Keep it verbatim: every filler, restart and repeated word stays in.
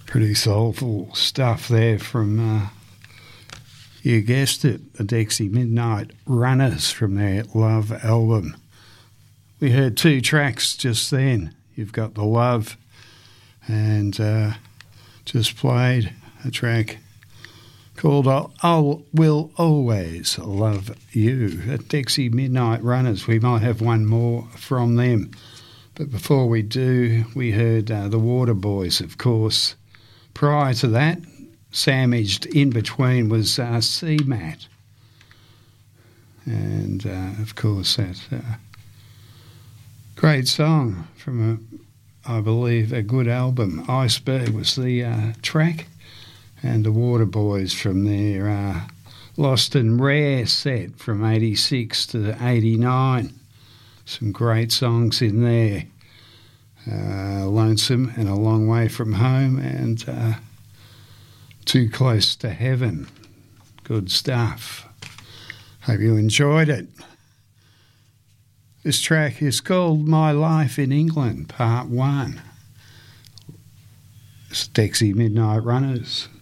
Pretty soulful stuff there from, uh, you guessed it, the Dexy Midnight Runners from their Love album. We heard two tracks just then. You've got The Love and uh, just played a track called I Will Always Love You. At Dexy Midnight Runners, we might have one more from them. But before we do, we heard uh, the Waterboys, of course. Prior to that, sandwiched in between was uh, C-Mat. And, uh, of course, that uh, great song from, a, I believe, a good album. Iceberg was the uh, track, and the Waterboys from their uh, Lost and Rare set from eighty-six to eighty-nine. Some great songs in there. Uh, Lonesome and A Long Way From Home and uh, Too Close to Heaven. Good stuff. Hope you enjoyed it. This track is called My Life in England, Part one. It's Dexy Midnight Runners.